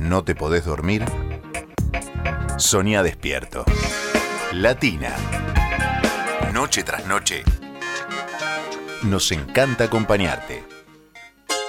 ¿No te podés dormir? Soñá despierto. Latina. Noche tras noche. Nos encanta acompañarte.